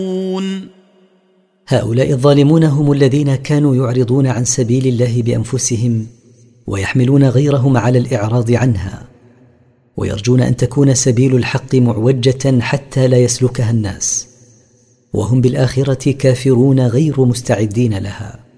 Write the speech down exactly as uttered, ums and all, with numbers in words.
هؤلاء الظالمون هم الذين كانوا يعرضون عن سبيل الله بأنفسهم ويحملون غيرهم على الإعراض عنها، ويرجون أن تكون سبيل الحق معوجة حتى لا يسلكها الناس، وهم بالآخرة كافرون غير مستعدين لها.